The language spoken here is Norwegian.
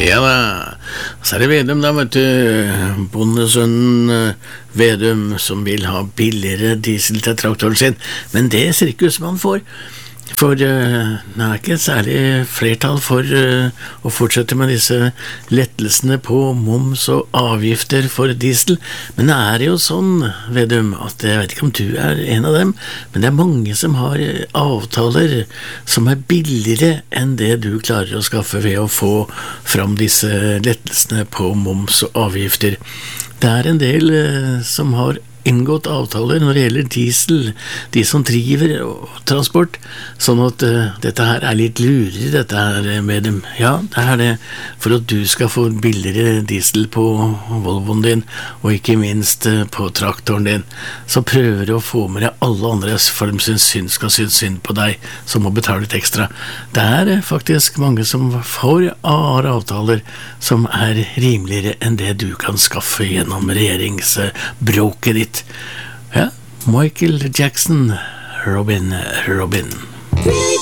Ja da, så er det Vedum da, vet du, bondesønnen Vedum som vil ha billigere diesel til traktoren sin, men det ser ikke ut som han får, for det er ikke særlig flertall for å fortsette med disse lettelsene på moms og avgifter for diesel, men det er jo sånn, Vedum, at jeg vet ikke om du er en av dem, men det er mange som har avtaler som er billigere enn det du klarer å skaffe ved å få fram disse lettelsene på moms og avgifter. Det er en del som har inngått avtaler når det gjelder diesel, de som driver transport, sånn at dette her er litt lurere, dette her med dem. Ja, det er det, for at du skal få billigere diesel på Volvoen din, og ikke minst på traktoren din, så prøver du å få med deg alle andre, for de skal synes synd på deg, som må betale litt ekstra. Det er faktisk mange som får avtaler som er rimeligere enn det du kan skaffe gjennom regjeringsbråket ditt. Ja, Michael Jackson, Robin.